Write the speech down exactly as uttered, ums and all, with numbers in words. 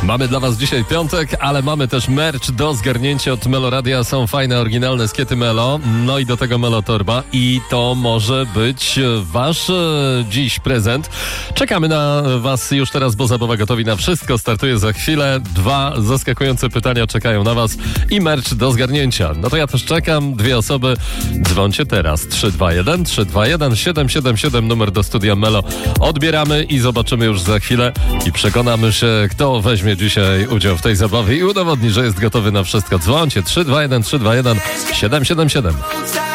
Mamy dla was dzisiaj piątek, ale mamy też merch do zgarnięcia od Meloradia. Są fajne, oryginalne skiety Melo, no i do tego Melo torba i to może być wasz e, dziś prezent. Czekamy na was już teraz, bo zabawa gotowi na wszystko. Startuje za chwilę. Dwa zaskakujące pytania czekają na was i merch do zgarnięcia. No to ja też czekam. Dwie osoby. Dzwońcie teraz. trzy dwa jeden trzy dwa jeden siedem siedem siedem numer do studia Melo. Odbieramy i zobaczymy już za chwilę i przekonamy się, kto weźmie dzisiaj udział w tej zabawie i udowodni, że jest gotowy na wszystko. Dzwońcie trzy dwa jeden trzy dwa jeden siedem siedem siedem.